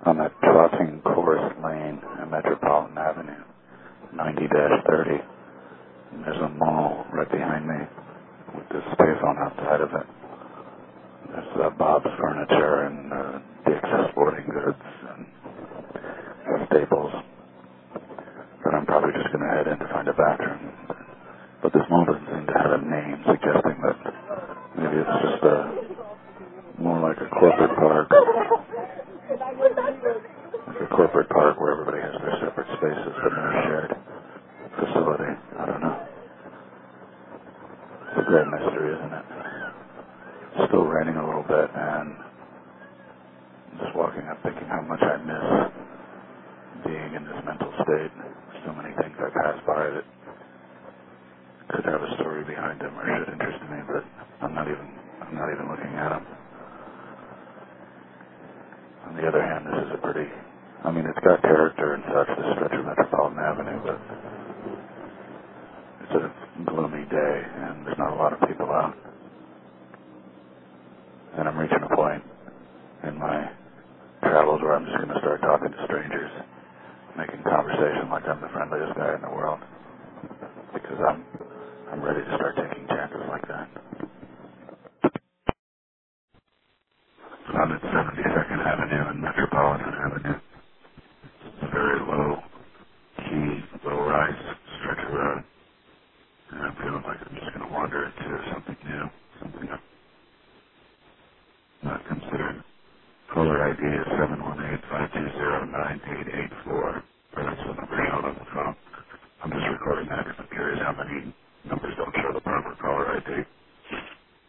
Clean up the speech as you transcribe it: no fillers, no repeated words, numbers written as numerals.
I'm at Trotting Course Lane and Metropolitan Avenue, 90-30. And there's a mall right behind me with this payphone outside of it. There's Bob's Furniture and Dick's Sporting Goods and Staples. But I'm probably just going to head in to find a bathroom. But this mall doesn't seem to have a name, suggesting that maybe it's just more like a corporate park. Like a corporate park where everybody has their separate spaces but no shared facility. I don't know. It's a great mystery, isn't it? It's still raining a little bit, and I'm just walking up thinking how much I miss being in this mental state. So many things I pass by that could have a story behind them or should interest me, but I'm not even looking at them. On the other hand, this is a pretty, it's got character and such, this stretch of Metropolitan Avenue, but it's a gloomy day and there's not a lot of people out. And I'm reaching a point in my travels where I'm just going to start talking to strangers, making conversation like I'm the friendliest guy in the world, because I'm ready to start taking chances like that. I'm at 72nd Avenue and Metropolitan Avenue. It's a very low-key, low-rise stretch of road, and I'm feeling like I'm just going to wander into something new, something I've not considered. Caller ID is 718-520-9884. That's the number shown on the phone. I'm just recording that because I'm curious how many numbers don't show the proper caller ID.